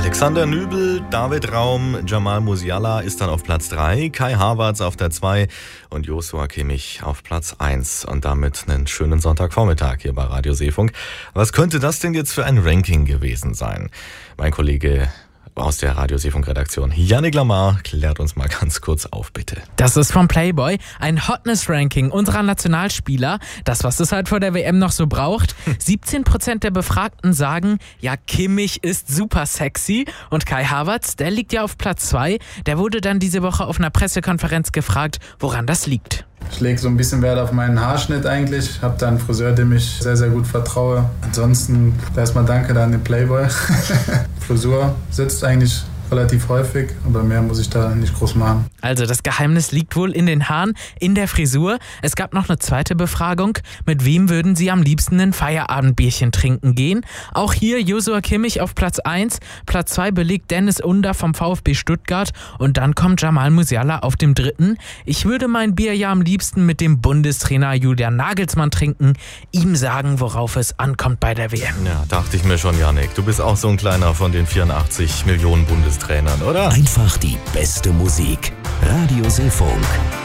Alexander Nübel, David Raum, Jamal Musiala ist dann auf Platz 3, Kai Havertz auf der 2 und Joshua Kimmich auf Platz 1. Und damit einen schönen Sonntagvormittag hier bei Radio Seefunk. Was könnte das denn jetzt für ein Ranking gewesen sein? Mein Kollege aus der Radio Seefunk-Redaktion, Yannick Lamar, klärt uns mal ganz kurz auf, bitte. Das ist vom Playboy ein Hotness-Ranking unserer Nationalspieler. Das, was es halt vor der WM noch so braucht. 17% der Befragten sagen, ja, Kimmich ist super sexy. Und Kai Havertz, der liegt ja auf Platz 2. Der wurde dann diese Woche auf einer Pressekonferenz gefragt, woran das liegt. Ich lege so ein bisschen Wert auf meinen Haarschnitt eigentlich. Ich habe da einen Friseur, dem ich sehr, sehr gut vertraue. Ansonsten erstmal danke da an den Playboy. Frisur sitzt eigentlich relativ häufig, aber mehr muss ich da nicht groß machen. Also das Geheimnis liegt wohl in den Haaren, in der Frisur. Es gab noch eine zweite Befragung. Mit wem würden Sie am liebsten ein Feierabendbierchen trinken gehen? Auch hier Joshua Kimmich auf Platz 1. Platz 2 belegt Dennis Under vom VfB Stuttgart. Und dann kommt Jamal Musiala auf dem 3. Ich würde mein Bier ja am liebsten mit dem Bundestrainer Julian Nagelsmann trinken. Ihm sagen, worauf es ankommt bei der WM. Ja, dachte ich mir schon, Yannick. Du bist auch so ein kleiner von den 84 Millionen Bundestrainern, oder? Einfach die beste Musik. Radio Seefunk.